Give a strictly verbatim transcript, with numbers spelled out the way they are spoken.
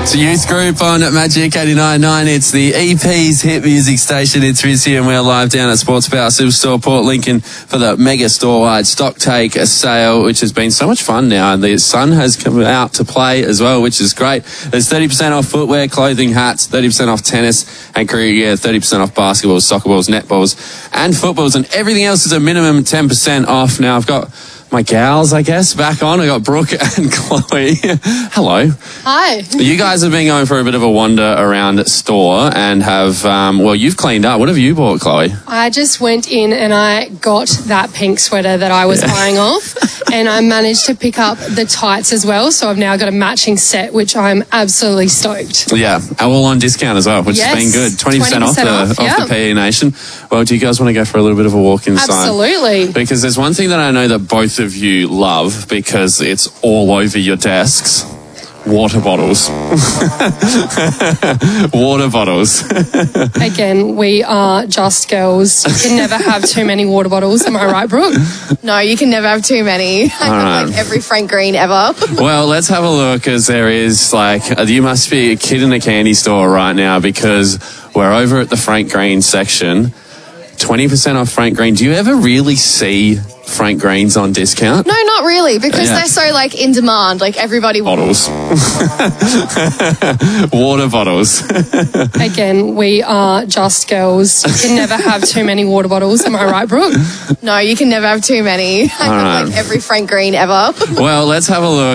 It's a youth group on Magic eighty-nine point nine. It's the E P's hit music station. It's Rizzy and we're live down at Sports Power Superstore Port Lincoln for the mega store-wide stock take sale, which has been so much fun now. And the sun has come out to play as well, which is great. There's thirty percent off footwear, clothing, hats, thirty percent off tennis and career gear, thirty percent off basketballs, soccer balls, netballs and footballs. And everything else is a minimum ten percent off. Now, I've got my gals, I guess, back on. I got Brooke and Chloe. Hello. Hi. You guys have been going for a bit of a wander around the store and have, um, well, you've cleaned up. What have you bought, Chloe? I just went in and I got that pink sweater that I was yeah. eyeing off, and I managed to pick up the tights as well. So I've now got a matching set, which I'm absolutely stoked. Yeah, all on discount as well, which yes. has been good. twenty percent, twenty percent off, the, off, yeah. off the P E Nation. Well, do you guys want to go for a little bit of a walk inside? Absolutely. Because there's one thing that I know that both of you love, because it's all over your desks. Water bottles. Water bottles. Again, we are just girls. You can never have too many water bottles. Am I right, Brooke? No, you can never have too many. I have right. like every Frank Green ever. Well, let's have a look, as there is like, you must be a kid in a candy store right now, because we're over at the Frank Green section. twenty percent off Frank Green. Do you ever really see Frank Greens on discount? No, not really, because yeah. they're so like in demand. Like everybody bottles. Water bottles. Again, we are just girls. You can never have too many water bottles. Am I right, Brooke? No, you can never have too many. I have right. like every Frank Green ever. Well, let's have a look.